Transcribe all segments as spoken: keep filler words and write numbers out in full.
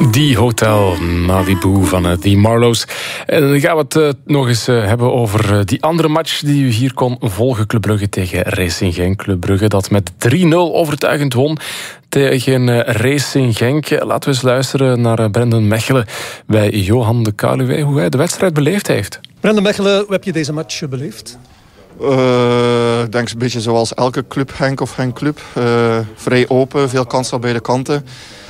Die Hotel Malibu van uh, The Marlows. En dan gaan we het uh, nog eens uh, hebben over uh, die andere match die u hier kon volgen. Club Brugge tegen Racing Genk. Club Brugge dat met drie nul overtuigend won tegen uh, Racing Genk. Laten we eens luisteren naar uh, Brendan Mechelen bij Johan de Kaluwe, hoe hij de wedstrijd beleefd heeft. Brendan Mechelen, hoe heb je deze match beleefd? Uh, ik denk een beetje zoals elke club, Genk of Genk Club. Uh, vrij open, veel kansen aan beide kanten.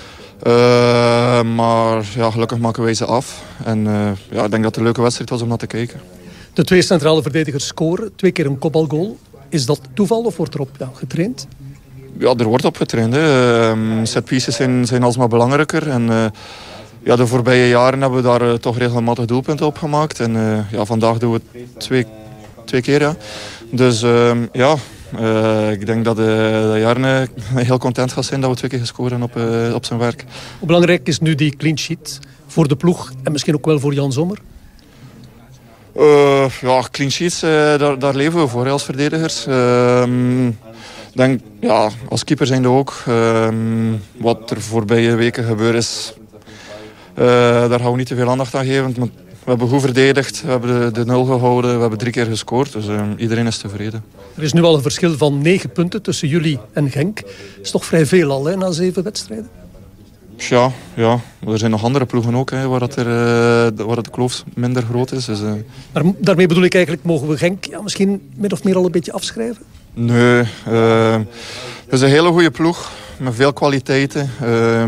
Uh, maar ja, gelukkig maken wij ze af. En uh, ja, ik denk dat het een leuke wedstrijd was om naar te kijken. De twee centrale verdedigers scoren, twee keer een kopbalgoal. Is dat toeval of wordt erop ja, getraind? Ja, er wordt op getraind. Hè. Uh, setpieces zijn, zijn alsmaar belangrijker. En uh, ja, de voorbije jaren hebben we daar uh, toch regelmatig doelpunten op gemaakt. En uh, ja, vandaag doen we het twee, twee keer. Ja. Dus uh, ja... Uh, ik denk dat, uh, dat Jarne heel content gaat zijn dat we twee keer gescoord hebben op, uh, op zijn werk. Hoe belangrijk is nu die clean sheet voor de ploeg en misschien ook wel voor Jan Sommer? Uh, ja, clean sheets, uh, daar, daar leven we voor als verdedigers. Uh, ik denk, ja, als keeper zijn we ook. Uh, wat er voorbije weken gebeurd is, uh, daar gaan we niet te veel aandacht aan geven. Maar we hebben goed verdedigd, we hebben de, de nul gehouden, we hebben drie keer gescoord. Dus uh, iedereen is tevreden. Er is nu al een verschil van negen punten tussen jullie en Genk. Dat is toch vrij veel al, hè, na zeven wedstrijden? Ja, ja, er zijn nog andere ploegen ook, hè, waar, dat er, uh, waar de kloof minder groot is. Dus, uh... Maar daarmee bedoel ik eigenlijk, mogen we Genk ja, misschien min of meer al een beetje afschrijven? Nee, uh, het is een hele goede ploeg, met veel kwaliteiten. Uh,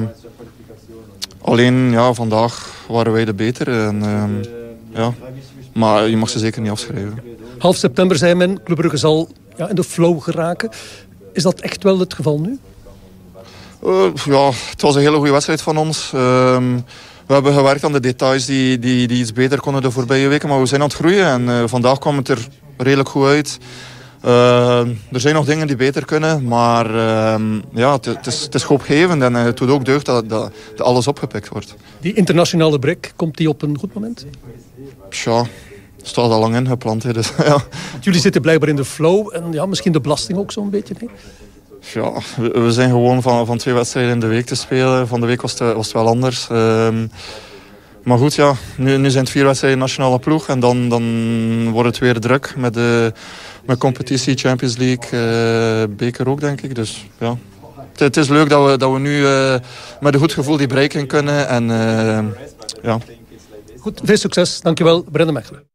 alleen, ja, vandaag waren wij de betere. En, uh, ja. Maar je mag ze zeker niet afschrijven. Half september zei men, Club Brugge zal ja, in de flow geraken. Is dat echt wel het geval nu? Uh, ja, het was een hele goede wedstrijd van ons. Uh, we hebben gewerkt aan de details die, die, die iets beter konden de voorbije weken. Maar we zijn aan het groeien en uh, vandaag kwam het er redelijk goed uit. Uh, er zijn nog dingen die beter kunnen. Maar uh, ja, het, het, is, het is hoopgevend en uh, het doet ook deugd dat, dat, dat alles opgepikt wordt. Die internationale break, komt die op een goed moment? Tja, het staat al lang ingeplant. Hè, dus, ja. Jullie zitten blijkbaar in de flow en ja, misschien de belasting ook zo'n beetje, nee? Ja, we, we zijn gewoon van, van twee wedstrijden in de week te spelen. Van de week was het, was het wel anders. Um, maar goed, ja, nu, nu zijn het vier wedstrijden nationale ploeg. En dan, dan wordt het weer druk met de met competitie, Champions League, uh, beker ook, denk ik. Dus ja, het, het is leuk dat we, dat we nu uh, met een goed gevoel die break in kunnen. En, uh, ja. Goed, veel succes. Dankjewel, Brendan Mechelen.